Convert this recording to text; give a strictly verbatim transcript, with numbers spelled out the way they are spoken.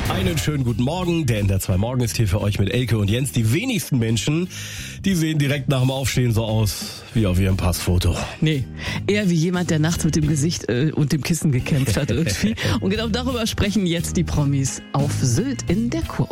Einen schönen guten Morgen, der in der zwei Morgen ist hier für euch mit Elke und Jens. Die wenigsten Menschen, die sehen direkt nach dem Aufstehen so aus wie auf ihrem Passfoto. Nee, eher wie jemand, der nachts mit dem Gesicht äh, und dem Kissen gekämpft hat irgendwie. Und genau darüber sprechen jetzt die Promis auf Sylt in der Kurve.